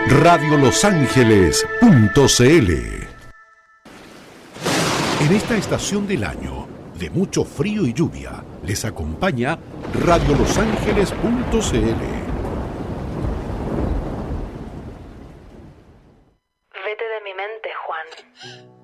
radiolosangeles.cl. En esta estación del año, de mucho frío y lluvia, les acompaña radiolosangeles.cl. Vete de mi mente, Juan.